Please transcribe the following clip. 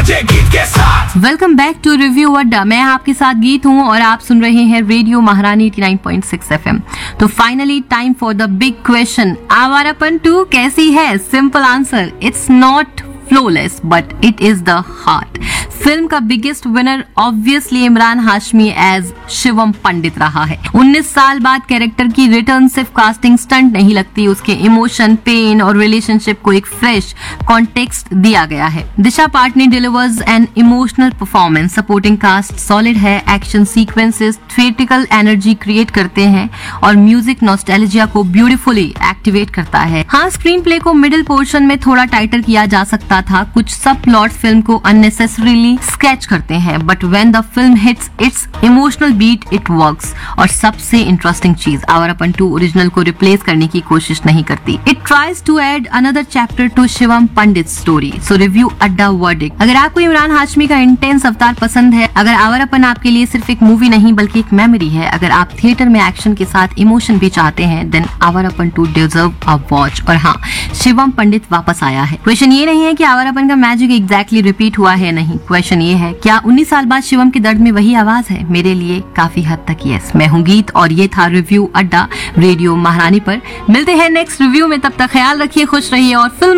बजे गीत के साथ। वेलकम बैक टू रिव्यू अड्डा। मैं आपके साथ गीत हूँ और आप सुन रहे हैं रेडियो महारानी 89.6 FM। तो finally time for the big question, Awarapan 2 कैसी है? Simple answer, it's not flawless but it is the heart. Film का biggest winner obviously Imran Hashmi as Shivam पंडित रहा है। 19 साल बाद कैरेक्टर की रिटर्न सिर्फ कास्टिंग स्टंट नहीं लगती, उसके इमोशन, पेन और रिलेशनशिप को एक फ्रेश कॉन्टेक्स्ट दिया गया है। दिशा Patni delivers an emotional performance, supporting cast solid है, action sequences theatrical energy create करते हैं और म्यूजिक नॉस्टैल्जिया को ब्यूटीफुली एक्टिवेट करता है। हाँ, स्क्रीन प्ले को मिडिल पोर्शन में थोड़ा टाइटर किया जा सकता था, कुछ सब प्लॉट्स फिल्म को अननेसेसरीली स्केच करते हैं, but when the film hits it's emotional beat it works. और सबसे इंटरेस्टिंग चीज, आवारापन 2 ओरिजिनल को रिप्लेस करने की कोशिश नहीं करती, it tries to add another chapter two Shivam Pandit story. So review अड्डा वर्डिक्ट, अगर आपको इमरान हाशमी का इंटेंस अवतार पसंद है, अगर आवारापन आपके लिए सिर्फ एक मूवी नहीं बल्कि एक मेमोरी है, अगर आप थिएटर में एक्शन के साथ इमोशन भी चाहते हैं, then Awarapan 2 deserve a watch. और हाँ, शिवम पंडित वापस आया है। क्वेश्चन ये नहीं है कि आवारापन का मैजिक एग्जैक्टली रिपीट हुआ है, नहीं, क्वेश्चन ये है क्या 19 साल बाद शिवम के दर्द में वही आवाज है? मेरे लिए काफी हद तक यस। मैं हूँ गीत और ये था रिव्यू अड्डा रेडियो महारानी पर। मिलते हैं नेक्स्ट रिव्यू में, तब तक ख्याल रखिए, खुश रहिए और फिल्म